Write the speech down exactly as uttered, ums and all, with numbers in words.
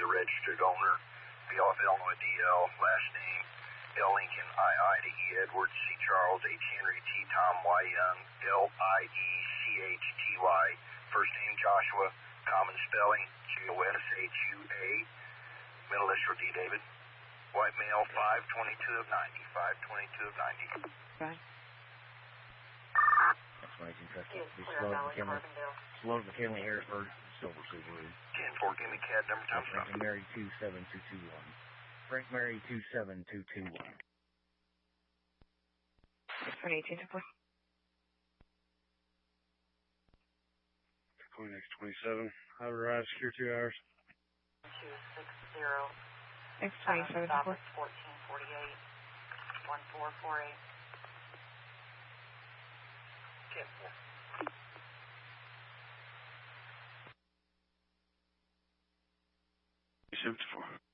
the registered owner. B off Illinois D L, last name L Lincoln, I I to E Edwards, C Charles, H Henry, T Tom, Y Young, L I E C H T Y, first name Joshua, common spelling J O S H U A, middle initial D David, white male, five twenty-two of ninety, five twenty-two of ninety. Right. That's why you can trust it. Be slow to McKinley, slow to McKinley, Harrisburg, Silver Subaru. ten four, give me C A D number, time stop. Frank Mary two seven two two one. Frank Mary two seven two two one. twenty-eighteen to four. Coinex twenty-seven. How to ride, secure two hours. two six zero. X twenty-seven to four. fourteen forty-eight. one four four eight. ten four. seventy-four.